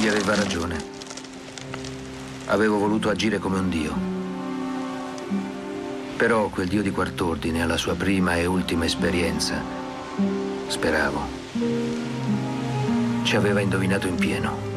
Egli aveva ragione. Avevo voluto agire come un dio. Però quel dio di quart'ordine, alla sua prima e ultima esperienza, speravo, ci aveva indovinato in pieno.